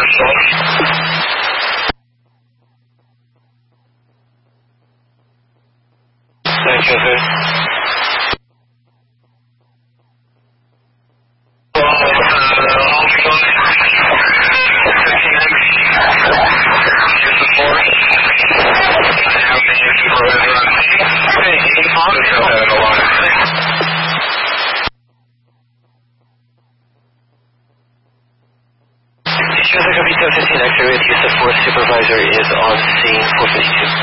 Thank you, sir. Traffic 15 X-ray with use of force supervisor is on scene 452.